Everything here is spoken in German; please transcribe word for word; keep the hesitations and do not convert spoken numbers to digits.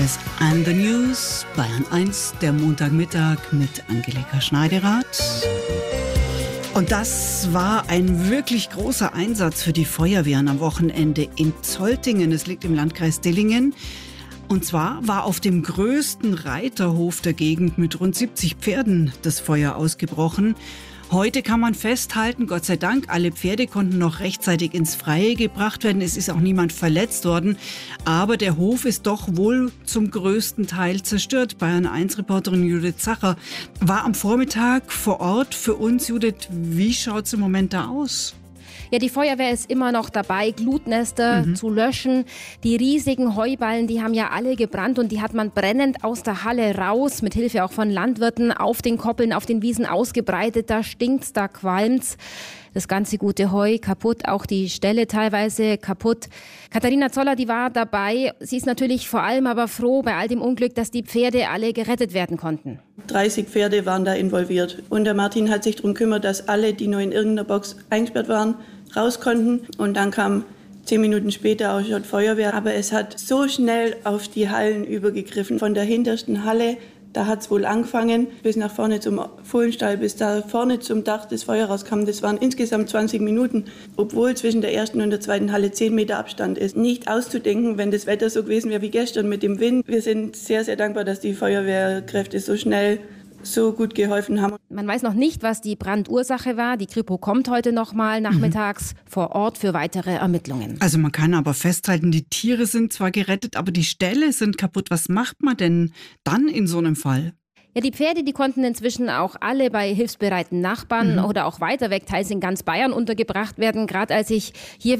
Andreas and the News, Bayern eins, der Montagmittag mit Angelika Schneiderrath. Und das war ein wirklich großer Einsatz für die Feuerwehren am Wochenende in Zoltingen. Es liegt im Landkreis Dillingen. Und zwar war auf dem größten Reiterhof der Gegend mit rund siebzig Pferden das Feuer ausgebrochen. Heute kann man festhalten, Gott sei Dank, alle Pferde konnten noch rechtzeitig ins Freie gebracht werden. Es ist auch niemand verletzt worden. Aber der Hof ist doch wohl zum größten Teil zerstört. Bayern eins Reporterin Judith Zacher war am Vormittag vor Ort für uns. Judith, wie schaut es im Moment da aus? Ja, die Feuerwehr ist immer noch dabei, Glutnester mhm. zu löschen. Die riesigen Heuballen, die haben ja alle gebrannt und die hat man brennend aus der Halle raus, mit Hilfe auch von Landwirten, auf den Koppeln, auf den Wiesen ausgebreitet. Da stinkt's, da qualmt's. Das ganze gute Heu kaputt, auch die Ställe teilweise kaputt. Katharina Zoller, die war dabei. Sie ist natürlich vor allem aber froh bei all dem Unglück, dass die Pferde alle gerettet werden konnten. dreißig Pferde waren da involviert. Und der Martin hat sich darum gekümmert, dass alle, die nur in irgendeiner Box eingesperrt waren, raus konnten. Und dann kam zehn Minuten später auch schon Feuerwehr. Aber es hat so schnell auf die Hallen übergegriffen. Von der hintersten Halle, da hat es wohl angefangen, bis nach vorne zum Fohlenstall, bis da vorne zum Dach das Feuer rauskam. Das waren insgesamt zwanzig Minuten, obwohl zwischen der ersten und der zweiten Halle zehn Meter Abstand ist. Nicht auszudenken, wenn das Wetter so gewesen wäre wie gestern mit dem Wind. Wir sind sehr, sehr dankbar, dass die Feuerwehrkräfte so schnell so gut geholfen haben. Man weiß noch nicht, was die Brandursache war. Die Kripo kommt heute noch mal nachmittags mhm. vor Ort für weitere Ermittlungen. Also man kann aber festhalten, die Tiere sind zwar gerettet, aber die Ställe sind kaputt. Was macht man denn dann in so einem Fall? Ja, die Pferde, die konnten inzwischen auch alle bei hilfsbereiten Nachbarn mhm. oder auch weiter weg, teils in ganz Bayern untergebracht werden. Gerade als ich hier